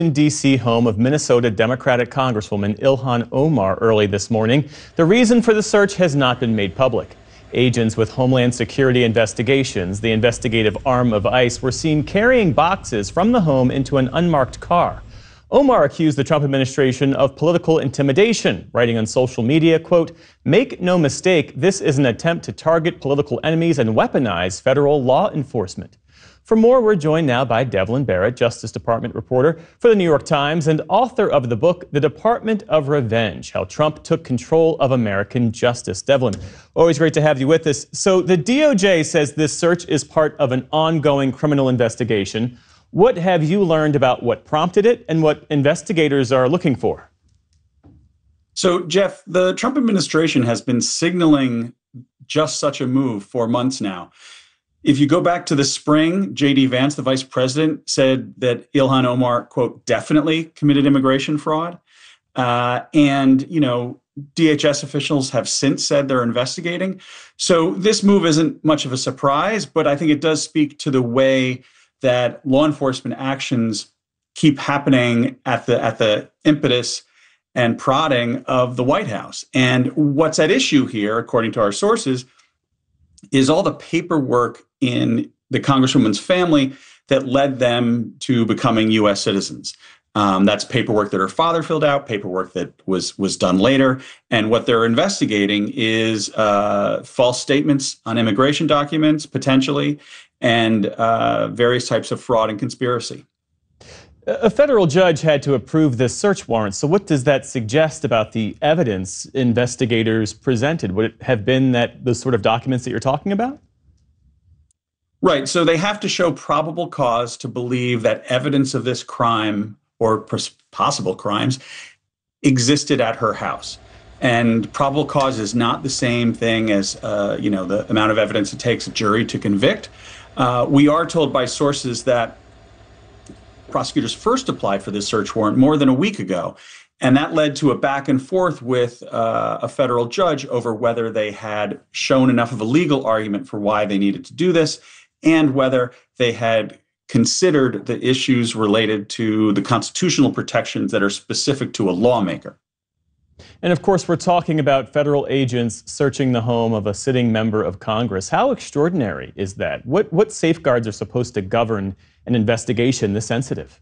D.C. home of Minnesota Democratic Congresswoman Ilhan Omar early this morning. The reason for the search has not been made public. Agents with Homeland Security Investigations, the investigative arm of ICE, were seen carrying boxes from the home into an unmarked car. Omar accused the Trump administration of political intimidation, writing on social media, quote, "Make no mistake, this is an attempt to target political enemies and weaponize federal law enforcement." For more, we're joined now by Devlin Barrett, Justice Department reporter for The New York Times and author of the book, The Department of Revenge, How Trump Took Control of American Justice. Devlin, always great to have you with us. So the DOJ says this search is part of an ongoing criminal investigation. What have you learned about what prompted it and what investigators are looking for? So, Jeff, the Trump administration has been signaling just such a move for months now. If you go back to the spring, J.D. Vance, the vice president, said that Ilhan Omar, quote, definitely committed immigration fraud. DHS officials have since said they're investigating. So this move isn't much of a surprise, but I think it does speak to the way that law enforcement actions keep happening at the impetus and prodding of the White House. And what's at issue here, according to our sources, is all the paperwork in the Congresswoman's family that led them to becoming U.S. citizens. That's paperwork that her father filled out, paperwork that was done later. And what they're investigating is false statements on immigration documents, potentially, and various types of fraud and conspiracy. A federal judge had to approve this search warrant. So what does that suggest about the evidence investigators presented? Would it have been that the sort of documents that you're talking about? Right. So they have to show probable cause to believe that evidence of this crime or possible crimes existed at her house. And probable cause is not the same thing as, the amount of evidence it takes a jury to convict. We are told by sources that prosecutors first applied for this search warrant more than a week ago. And that led to a back and forth with a federal judge over whether they had shown enough of a legal argument for why they needed to do this and whether they had considered the issues related to the constitutional protections that are specific to a lawmaker. And of course, we're talking about federal agents searching the home of a sitting member of Congress. How extraordinary is that? What safeguards are supposed to govern an investigation this sensitive?